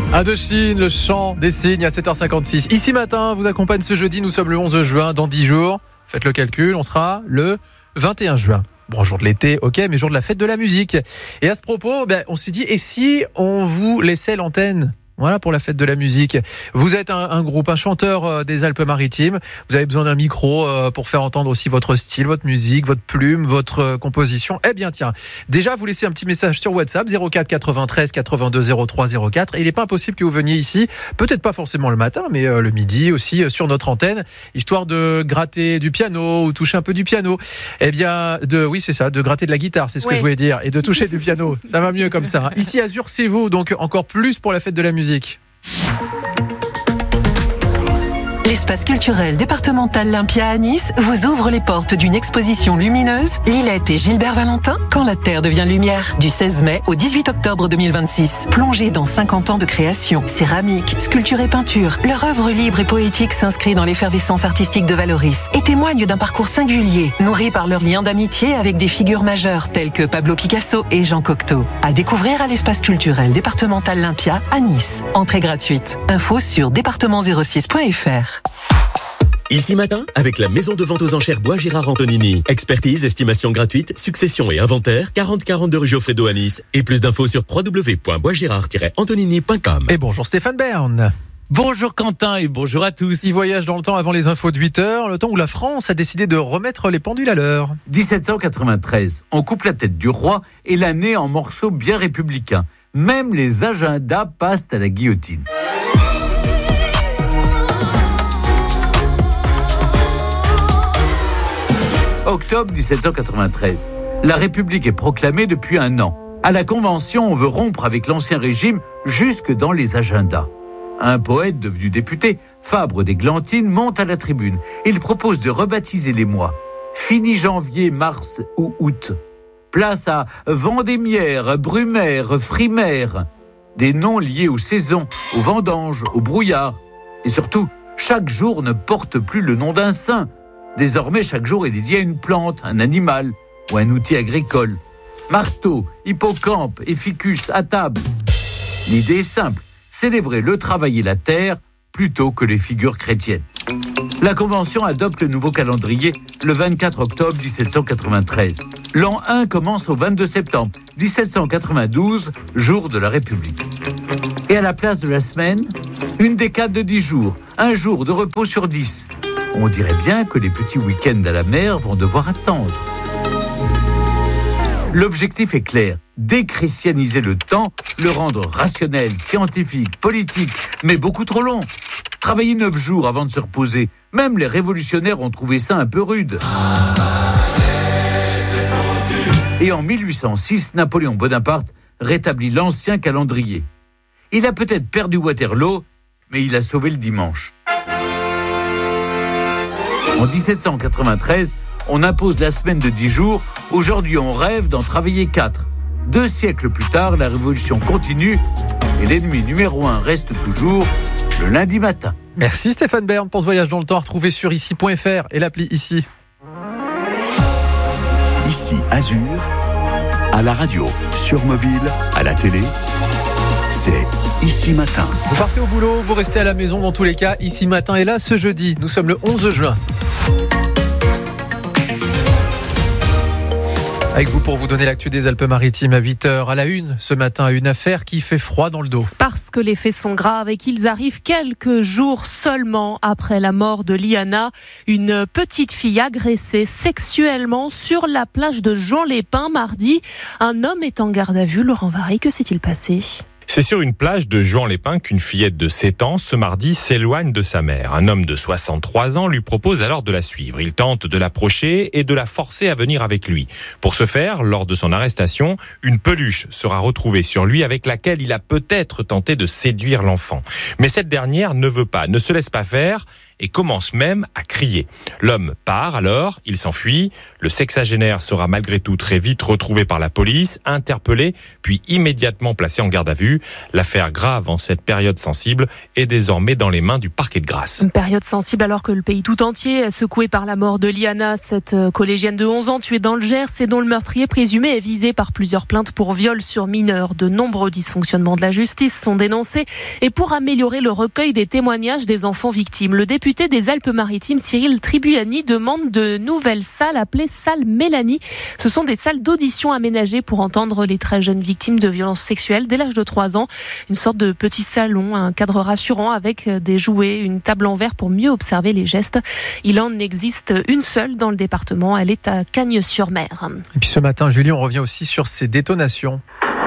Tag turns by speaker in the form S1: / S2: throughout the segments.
S1: Indochine, le chant des cygnes à 7h56. Ici matin, vous accompagne ce jeudi, nous sommes le 11 juin, dans 10 jours. Faites le calcul, on sera le 21 juin. Bon, jour de l'été, ok, mais jour de la fête de la musique. Et à ce propos, on s'est dit, et si on vous laissait l'antenne ? Voilà pour la fête de la musique. Vous êtes un groupe, un chanteur des Alpes-Maritimes. Vous avez besoin d'un micro pour faire entendre aussi votre style, votre musique, votre plume, votre composition. Eh bien tiens, déjà vous laissez un petit message sur WhatsApp 04 93 82 03 04. Et il n'est pas impossible que vous veniez ici, peut-être pas forcément le matin, mais le midi aussi sur notre antenne, histoire de gratter du piano ou toucher un peu du piano. Eh bien, de gratter de la guitare, c'est ce que je voulais dire, et de toucher du piano. Ça va mieux comme ça. Hein. Ici Azur, c'est vous, donc encore plus pour la fête de la musique.
S2: L'espace culturel départemental Lympia à Nice vous ouvre les portes d'une exposition lumineuse Lilette et Gilbert Valentin, Quand la Terre devient lumière, du 16 mai au 18 octobre 2026. Plongez dans 50 ans de création, céramique, sculpture et peinture, leur œuvre libre et poétique s'inscrit dans l'effervescence artistique de Valoris et témoigne d'un parcours singulier, nourri par leur lien d'amitié avec des figures majeures telles que Pablo Picasso et Jean Cocteau. À découvrir à l'espace culturel départemental Lympia à Nice. Entrée gratuite. Info sur département06.fr.
S3: Ici matin, avec la maison de vente aux enchères Bois Gérard Antonini. Expertise, estimation gratuite, succession et inventaire, 4042 rue Geoffredo à Nice. Et plus d'infos sur www.boisgérard-antonini.com.
S1: Et bonjour Stéphane Bern.
S4: Bonjour Quentin et bonjour à tous.
S1: Il voyage dans le temps avant les infos de 8h, le temps où la France a décidé de remettre les pendules à l'heure.
S4: 1793, on coupe la tête du roi et l'année en morceaux bien républicains. Même les agendas passent à la guillotine. Octobre 1793. La République est proclamée depuis un an. À la Convention, on veut rompre avec l'Ancien Régime jusque dans les agendas. Un poète devenu député, Fabre d'Églantine, monte à la tribune. Il propose de rebaptiser les mois. Fini janvier, mars ou août. Place à Vendémiaire, Brumaire, Frimaire. Des noms liés aux saisons, aux vendanges, au brouillard. Et surtout, chaque jour ne porte plus le nom d'un saint. Désormais, chaque jour est dédié à une plante, un animal ou un outil agricole. Marteau, hippocampe, ficus, à table. L'idée est simple, célébrer le travail et la terre plutôt que les figures chrétiennes. La Convention adopte le nouveau calendrier le 24 octobre 1793. L'an 1 commence au 22 septembre 1792, jour de la République. Et à la place de la semaine, une décade de 10 jours, un jour de repos sur 10. On dirait bien que les petits week-ends à la mer vont devoir attendre. L'objectif est clair, déchristianiser le temps, le rendre rationnel, scientifique, politique, mais beaucoup trop long. Travailler 9 jours avant de se reposer, même les révolutionnaires ont trouvé ça un peu rude. Et en 1806, Napoléon Bonaparte rétablit l'ancien calendrier. Il a peut-être perdu Waterloo, mais il a sauvé le dimanche. En 1793, on impose la semaine de 10 jours. Aujourd'hui, on rêve d'en travailler 4. 2 siècles plus tard, la révolution continue et l'ennemi numéro 1 reste toujours le lundi matin.
S1: Merci Stéphane Bern pour ce voyage dans le temps à retrouver sur ici.fr et l'appli Ici.
S5: Ici Azur, à la radio, sur mobile, à la télé, c'est Ici Matin.
S1: Vous partez au boulot, vous restez à la maison, dans tous les cas, Ici Matin est là ce jeudi. Nous sommes le 11 juin. Avec vous pour vous donner l'actu des Alpes-Maritimes à 8h à la une. Ce matin, une affaire qui fait froid dans le dos.
S6: Parce que les faits sont graves et qu'ils arrivent quelques jours seulement après la mort de Liana, une petite fille agressée sexuellement sur la plage de Juan-les-Pins mardi. Un homme est en garde à vue. Laurent Varry, que s'est-il passé ?
S7: C'est sur une plage de Juan-les-Pins qu'une fillette de 7 ans, ce mardi, s'éloigne de sa mère. Un homme de 63 ans lui propose alors de la suivre. Il tente de l'approcher et de la forcer à venir avec lui. Pour ce faire, lors de son arrestation, une peluche sera retrouvée sur lui avec laquelle il a peut-être tenté de séduire l'enfant. Mais cette dernière ne veut pas, ne se laisse pas faire et commence même à crier. L'homme part alors, il s'enfuit. Le sexagénaire sera malgré tout très vite retrouvé par la police, interpellé, puis immédiatement placé en garde à vue. L'affaire grave en cette période sensible est désormais dans les mains du parquet de Grasse.
S6: Une période sensible alors que le pays tout entier est secoué par la mort de Liana, cette collégienne de 11 ans tuée dans le Gers et dont le meurtrier présumé est visé par plusieurs plaintes pour viol sur mineurs. De nombreux dysfonctionnements de la justice sont dénoncés et pour améliorer le recueil des témoignages des enfants victimes, le député des Alpes-Maritimes Cyril Tribuani demande de nouvelles salles appelées salles Mélanie. Ce sont des salles d'audition aménagées pour entendre les très jeunes victimes de violences sexuelles dès l'âge de 3 ans. Une sorte de petit salon, un cadre rassurant avec des jouets, une table en verre pour mieux observer les gestes. Il en existe une seule dans le département, elle est à Cagnes-sur-Mer.
S1: Et puis ce matin, Julie, on revient aussi sur ces détonations.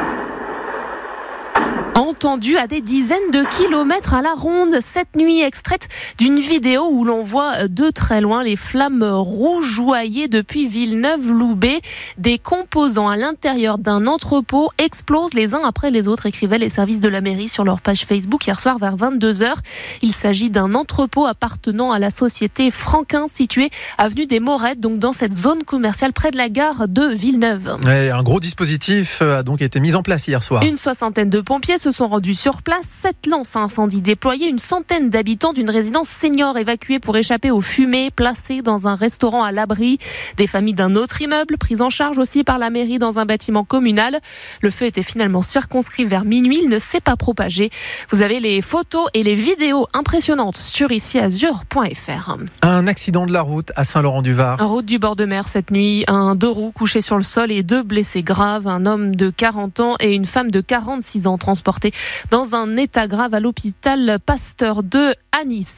S6: Entendu à des dizaines de kilomètres à la ronde cette nuit, extraite d'une vidéo où l'on voit de très loin les flammes rougeoyer depuis Villeneuve-Loubet. Des composants à l'intérieur d'un entrepôt explosent les uns après les autres, écrivaient les services de la mairie sur leur page Facebook hier soir vers 22h. Il s'agit d'un entrepôt appartenant à la société Franquin situé avenue des Morettes, donc dans cette zone commerciale près de la gare de Villeneuve.
S1: Et un gros dispositif a donc été mis en place hier soir.
S6: Une soixantaine de pompiers se sont rendus sur place, 7 lances à incendie déployées, une centaine d'habitants d'une résidence senior évacués pour échapper aux fumées, placés dans un restaurant à l'abri, des familles d'un autre immeuble prises en charge aussi par la mairie dans un bâtiment communal. Le feu était finalement circonscrit vers minuit, il ne s'est pas propagé. Vous avez les photos et les vidéos impressionnantes sur iciazur.fr.
S1: Un accident de la route à Saint-Laurent-du-Var.
S6: En route du bord de mer cette nuit, un 2 roues couché sur le sol et 2 blessés graves, un homme de 40 ans et une femme de 46 ans transportés dans un état grave à l'hôpital Pasteur 2 à Nice.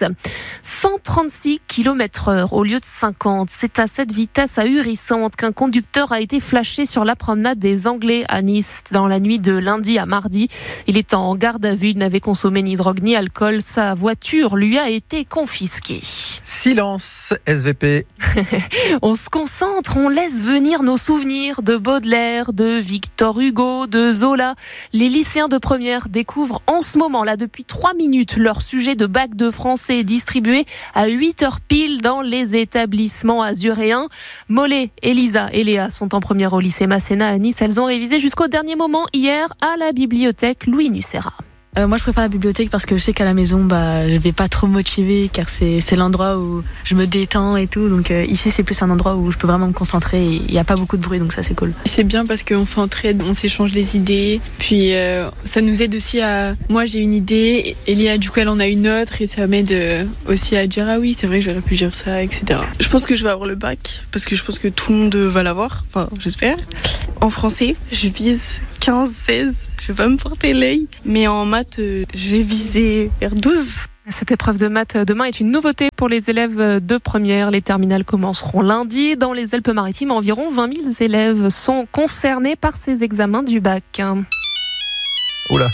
S6: 136 km/h au lieu de 50. C'est à cette vitesse ahurissante qu'un conducteur a été flashé sur la promenade des Anglais à Nice dans la nuit de lundi à mardi. Il est en garde à vue, il n'avait consommé ni drogue ni alcool. Sa voiture lui a été confisquée.
S1: Silence, SVP.
S6: On se concentre, on laisse venir nos souvenirs de Baudelaire, de Victor Hugo, de Zola. Les lycéens de première découvrent en ce moment, là depuis 3 minutes, leur sujet de bac de français distribué à 8h pile dans les établissements azuréens. Mollet, Elisa et Léa sont en première au lycée Masséna à Nice. Elles ont révisé jusqu'au dernier moment hier à la bibliothèque Louis Nucera.
S8: Moi je préfère la bibliothèque parce que je sais qu'à la maison je vais pas trop me motiver car c'est l'endroit où je me détends et tout, donc ici c'est plus un endroit où je peux vraiment me concentrer et il n'y a pas beaucoup de bruit, donc ça c'est cool.
S9: C'est bien parce qu'on s'entraide, on s'échange les idées, puis ça nous aide aussi à... Moi j'ai une idée, Elia du coup elle en a une autre et ça m'aide aussi à dire ah oui c'est vrai que j'aurais pu dire ça, etc.
S10: Je pense que je vais avoir le bac parce que je pense que tout le monde va l'avoir, enfin j'espère. En français je vise 15-16, je vais pas me porter l'œil, mais en maths, je vais viser vers 12.
S6: Cette épreuve de maths demain est une nouveauté pour les élèves de première. Les terminales commenceront lundi. Dans les Alpes-Maritimes, environ 20 000 élèves sont concernés par ces examens du bac.
S1: Oula.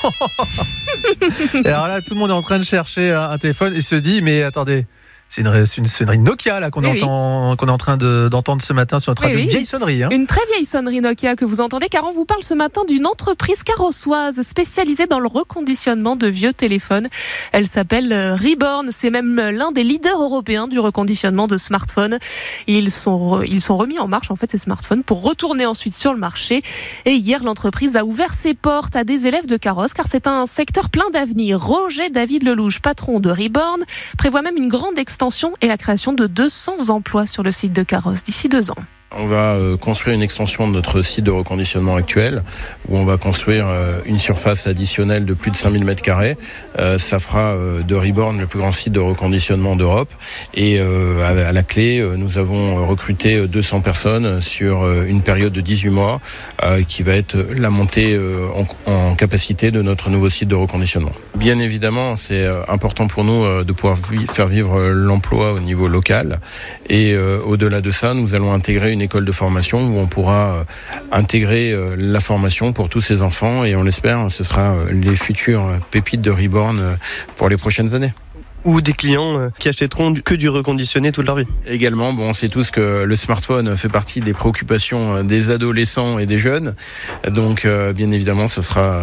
S1: Et alors là, tout le monde est en train de chercher un téléphone et se dit, mais attendez... C'est une sonnerie Nokia là qu'on est en train d'entendre ce matin sur notre radio. Une vieille sonnerie.
S6: Une très vieille sonnerie Nokia que vous entendez car on vous parle ce matin d'une entreprise carrossoise spécialisée dans le reconditionnement de vieux téléphones. Elle s'appelle Reborn. C'est même l'un des leaders européens du reconditionnement de smartphones. Ils sont remis en marche en fait ces smartphones pour retourner ensuite sur le marché. Et hier l'entreprise a ouvert ses portes à des élèves de carrosse car c'est un secteur plein d'avenir. Roger David Lelouch, patron de Reborn, prévoit même une grande extension et la création de 200 emplois sur le site de Carrosse d'ici 2 ans.
S11: On va construire une extension de notre site de reconditionnement actuel où on va construire une surface additionnelle de plus de 5000 m². Ça fera de Reborn le plus grand site de reconditionnement d'Europe. Et à la clé, nous avons recruté 200 personnes sur une période de 18 mois qui va être la montée en capacité de notre nouveau site de reconditionnement. Bien évidemment, c'est important pour nous de pouvoir faire vivre l'emploi au niveau local. Et au-delà de ça, nous allons intégrer une école de formation où on pourra intégrer la formation pour tous ces enfants et on l'espère, ce sera les futures pépites de Reborn pour les prochaines années.
S12: Ou des clients qui achèteront que du reconditionné toute leur vie.
S11: Également, on sait tous que le smartphone fait partie des préoccupations des adolescents et des jeunes. Donc, bien évidemment, ce sera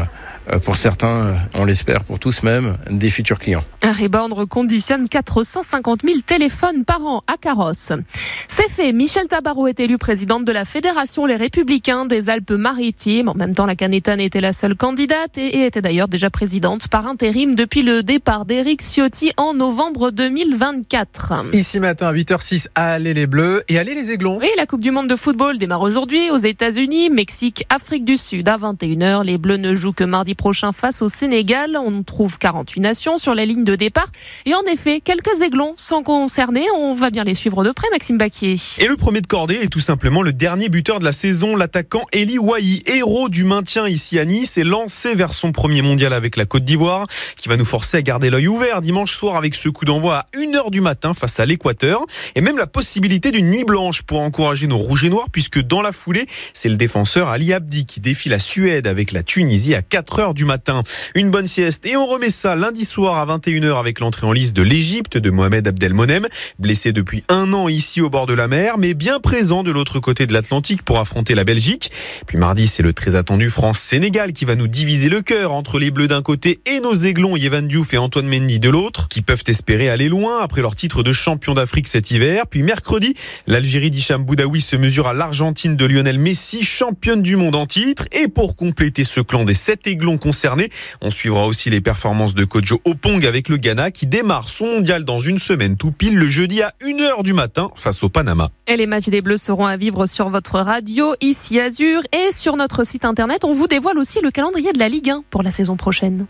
S11: pour certains, on l'espère pour tous même, des futurs clients.
S6: Reborn reconditionne 450 000 téléphones par an à Carrosse. C'est fait, Michèle Tabarot est élue présidente de la Fédération Les Républicains des Alpes-Maritimes. En même temps, la Canétane était la seule candidate et était d'ailleurs déjà présidente par intérim depuis le départ d'Éric Ciotti en novembre 2024.
S1: Ici matin, 8h06, allez les Bleus et allez les Aiglons.
S6: Oui, la Coupe du Monde de football démarre aujourd'hui aux États-Unis, Mexique, Afrique du Sud à 21h. Les Bleus ne jouent que mardi prochain face au Sénégal. On trouve 48 nations sur la ligne de départ. Et en effet, quelques Aiglons sont concernés. On va bien les suivre de près, Maxime Baquier.
S13: Et le premier de cordée est tout simplement le dernier buteur de la saison, l'attaquant Eli Wahi, héros du maintien ici à Nice, est lancé vers son premier mondial avec la Côte d'Ivoire, qui va nous forcer à garder l'œil ouvert dimanche soir avec ce coup d'envoi à 1h du matin face à l'Équateur, et même la possibilité d'une nuit blanche pour encourager nos rouges et noirs, puisque dans la foulée, c'est le défenseur Ali Abdi qui défie la Suède avec la Tunisie à 4h du matin. Une bonne sieste et on remet ça lundi soir à 21h avec l'entrée en lice de l'Égypte de Mohamed Abdelmonem, blessé depuis 1 an ici au bord de la mer, mais bien présent de l'autre côté de l'Atlantique pour affronter la Belgique. Puis mardi, c'est le très attendu France-Sénégal qui va nous diviser le cœur entre les Bleus d'un côté et nos Aiglons Yvan Diouf et Antoine Mendy de l'autre, qui peuvent espérer aller loin après leur titre de champion d'Afrique cet hiver. Puis mercredi, l'Algérie d'Hicham Boudaoui se mesure à l'Argentine de Lionel Messi, championne du monde en titre. Et pour compléter ce clan des 7 Aiglons concernés, on suivra aussi les performances de Kojo Opong avec le Ghana qui démarre son mondial dans une semaine tout pile le jeudi à 1h du matin face au Panama.
S6: Et les matchs des Bleus seront à vivre sur votre radio, ici Azur, et sur notre site internet. On vous dévoile aussi le calendrier de la Ligue 1 pour la saison prochaine.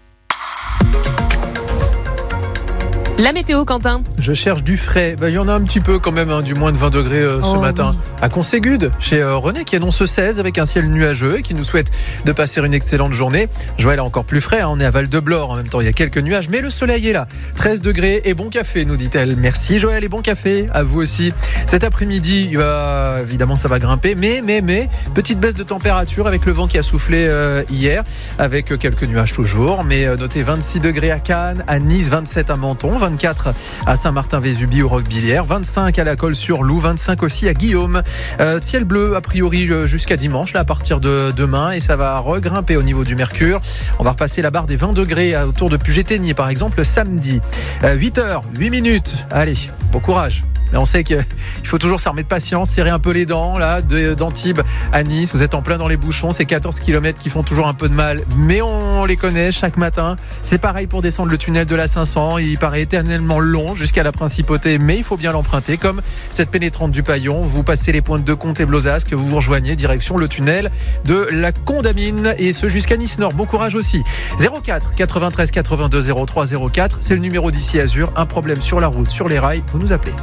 S6: La météo, Quentin.
S1: Je cherche du frais. Il y en a un petit peu quand même, du moins de 20 degrés ce matin. Oui. À Conségude, chez René, qui annonce 16 avec un ciel nuageux et qui nous souhaite de passer une excellente journée. Joël est encore plus frais, on est à Val-de-Blore en même temps, il y a quelques nuages, mais le soleil est là. 13 degrés et bon café, nous dit-elle. Merci Joël et bon café à vous aussi. Cet après-midi, évidemment ça va grimper, mais, petite baisse de température avec le vent qui a soufflé hier, avec quelques nuages toujours, mais notez 26 degrés à Cannes, à Nice, 27 à Menton, 24 à Saint-Martin-Vésubie au Roquebillière, 25 à la Colle-sur-Loup, 25 aussi à Guillaume. Ciel bleu a priori jusqu'à dimanche, là à partir de demain, et ça va regrimper au niveau du mercure. On va repasser la barre des 20 degrés autour de Puget-Théniers par exemple samedi. 8h, 8 minutes. Allez, bon courage. Mais on sait qu'il faut toujours s'armer de patience, serrer un peu les dents là, d'Antibes à Nice. Vous êtes en plein dans les bouchons, c'est 14 km qui font toujours un peu de mal, mais on les connaît chaque matin. C'est pareil pour descendre le tunnel de la 500, il paraît éternellement long jusqu'à la Principauté, mais il faut bien l'emprunter. Comme cette pénétrante du Paillon, vous passez les pointes de Comte et Blozasque, vous vous rejoignez direction le tunnel de la Condamine, et ce jusqu'à Nice-Nord. Bon courage aussi. 04 93 82 03 04, c'est le numéro d'ici Azur. Un problème sur la route, sur les rails, vous nous appelez.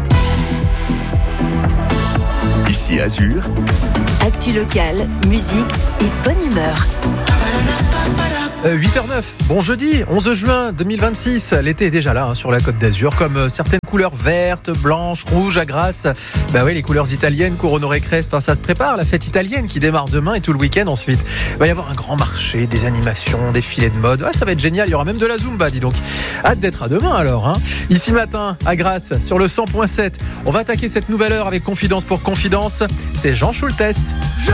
S5: Ici Azur.
S14: Actu locale, musique et bonne humeur.
S1: 8h09, bon jeudi, 11 juin 2026. L'été est déjà là sur la Côte d'Azur, comme certaines couleurs vertes, blanches, rouges à Grasse. Oui, les couleurs italiennes, Cour-Honoré Crespe, ça se prépare. La fête italienne qui démarre demain et tout le week-end ensuite. Il va y avoir un grand marché, des animations, des filets de mode. Ça va être génial, il y aura même de la Zumba, dis donc. Hâte d'être à demain alors. Ici matin, à Grasse, sur le 100.7, on va attaquer cette nouvelle heure avec Confidence pour Confidence. C'est Jean Schultes.